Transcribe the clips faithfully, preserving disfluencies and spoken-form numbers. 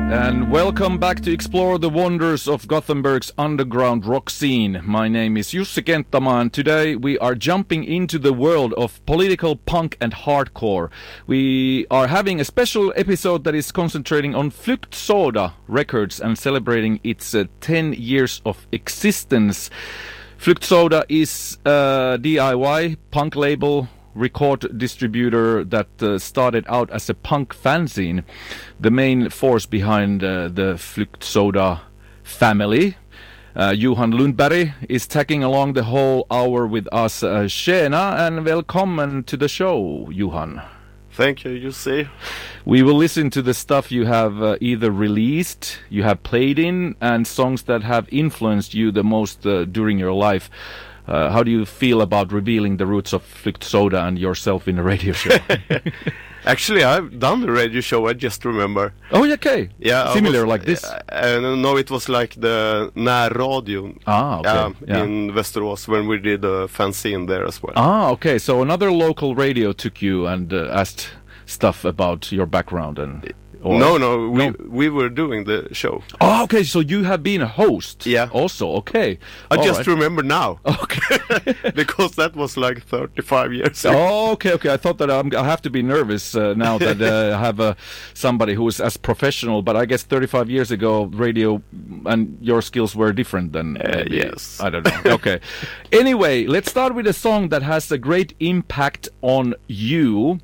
And welcome back to explore the wonders of Gothenburg's underground rock scene. My name is Jussi Kenttämaa, and today we are jumping into the world of political punk and hardcore. We are having a special episode that is concentrating on Flyktsoda Records and celebrating its uh, ten years of existence. Flyktsoda is a D I Y punk label, record distributor that uh, started out as a punk fanzine. The main force behind uh, the Flyktsoda family, uh, Johan Lundberg, is tagging along the whole hour with us. Uh, Tjena and welcome to the show, Johan. Thank you, Jussi. We will listen to the stuff you have uh, either released, you have played in, and songs that have influenced you the most uh, during your life. Uh, how do you feel about revealing the roots of Flyktsoda and yourself in a radio show? Actually, I've done the radio show, I just remember. Oh, okay. Yeah, Similar was, like this? Uh, no, it was like the Närradio ah, okay. uh, yeah. in Västerås when we did a fanzine there as well. Ah, okay. So another local radio took you and uh, asked stuff about your background and... Or, no, no, we no, we were doing the show. Oh, okay, so you have been a host. Yeah. Also, okay. I All just right. remember now. Okay. Because that was like thirty-five years ago. Oh, okay, okay. I thought that I'm, I have to be nervous uh, now that uh, I have uh, somebody who is as professional, but I guess thirty-five years ago, radio and your skills were different than uh, maybe, yes. I don't know. Okay. Anyway, let's start with a song that has a great impact on you.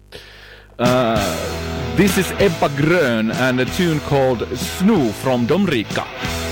Uh, this is Ebba Grön and a tune called Snu from De Rika.